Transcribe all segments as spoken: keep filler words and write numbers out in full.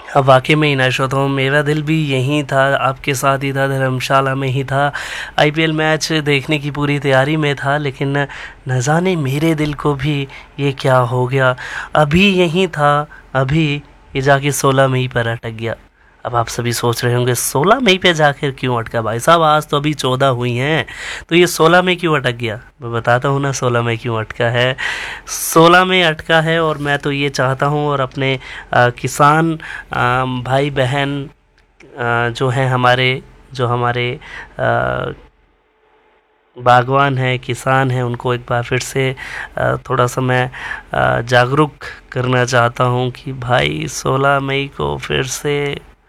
अब वाक़ई में ही ना श्रोताओं, मेरा दिल भी यहीं था, आपके साथ ही था, धर्मशाला में ही था। आईपीएल मैच देखने की पूरी तैयारी में था, लेकिन न जाने मेरे दिल को भी ये क्या हो गया। अभी यहीं था, अभी ये जाके सोलह मई पर अटक गया। अब आप सभी सोच रहे होंगे सोलह मई पे जाकर क्यों अटका भाई साहब, आज तो अभी चौदह हुई हैं, तो ये सोलह मई क्यों अटक गया। मैं बताता हूँ ना सोलह मई क्यों अटका है। सोलह मई अटका है और मैं तो ये चाहता हूँ, और अपने आ, किसान आ, भाई बहन आ, जो हैं हमारे जो हमारे आ, बागवान हैं, किसान हैं, उनको एक बार फिर से थोड़ा सा मैं जागरूक करना चाहता हूँ कि भाई सोलह मई को फिर से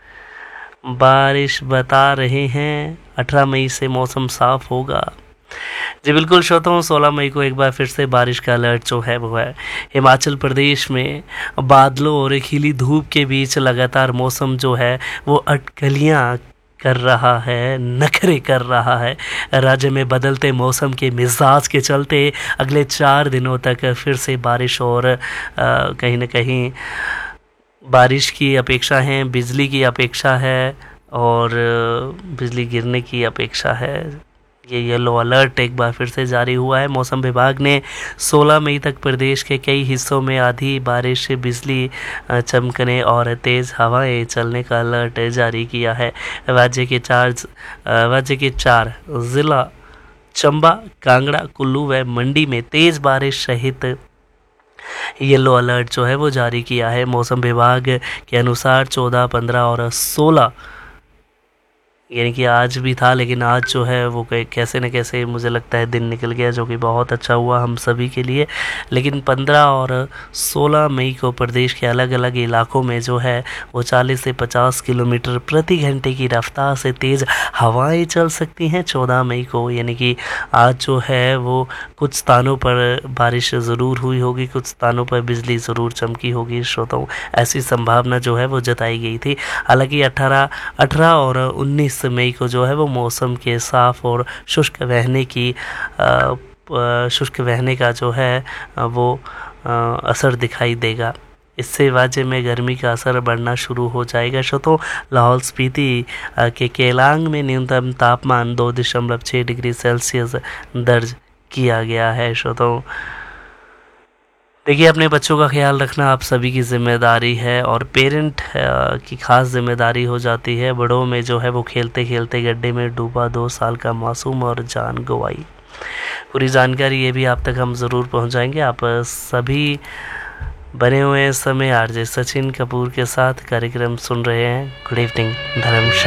बारिश बता रहे हैं, अठारह मई से मौसम साफ होगा। जी बिल्कुल श्रोताओं, सोलह मई को एक बार फिर से बारिश का अलर्ट जो है वो है। हिमाचल प्रदेश में बादलों और खिली धूप के बीच लगातार मौसम जो है वो अटकलियाँ कर रहा है, नखरे कर रहा है। राज्य में बदलते मौसम के मिजाज के चलते अगले चार दिनों तक फिर से बारिश और आ, कहीं न कहीं बारिश की अपेक्षा है, बिजली की अपेक्षा है और बिजली गिरने की अपेक्षा है। ये येलो अलर्ट एक बार फिर से जारी हुआ है। मौसम विभाग ने सोलह मई तक प्रदेश के कई हिस्सों में आधी बारिश, बिजली चमकने और तेज़ हवाएं चलने का अलर्ट जारी किया है। राज्य के चार राज्य के चार ज़िला चंबा, कांगड़ा, कुल्लू व मंडी में तेज़ बारिश सहित येलो अलर्ट जो है वो जारी किया है। मौसम विभाग के अनुसार चौदह, पंद्रह और सोलह, यानी कि आज भी था, लेकिन आज जो है वो कैसे न कैसे मुझे लगता है दिन निकल गया, जो कि बहुत अच्छा हुआ हम सभी के लिए। लेकिन पंद्रह और सोलह मई को प्रदेश के अलग अलग इलाकों में जो है वो चालीस से पचास किलोमीटर प्रति घंटे की रफ्तार से तेज़ हवाएं चल सकती हैं। चौदह मई को यानी कि आज जो है वो कुछ स्थानों पर बारिश ज़रूर हुई होगी, कुछ स्थानों पर बिजली ज़रूर चमकी होगी। श्रोताओं, ऐसी संभावना जो है वो जताई गई थी। हालांकि अठारह अठारह और उन्नीस मई को जो है वो मौसम के साफ और शुष्क बहने की आ, शुष्क बहने का जो है वो आ, असर दिखाई देगा। इससे राज्य में गर्मी का असर बढ़ना शुरू हो जाएगा। श्रोताओं, लाहौल स्पीति के केलांग में न्यूनतम तापमान दो दशमलव छः डिग्री सेल्सियस दर्ज किया गया है। श्रोताओं, देखिए, अपने बच्चों का ख्याल रखना आप सभी की जिम्मेदारी है और पेरेंट की खास जिम्मेदारी हो जाती है। बड़ों में जो है वो खेलते खेलते गड्ढे में डूबा दो साल का मासूम और जान गंवाई। पूरी जानकारी ये भी आप तक हम ज़रूर पहुंचाएंगे। आप सभी बने हुए समय आरजे सचिन कपूर के साथ कार्यक्रम सुन रहे हैं गुड इवनिंग धर्मशाला।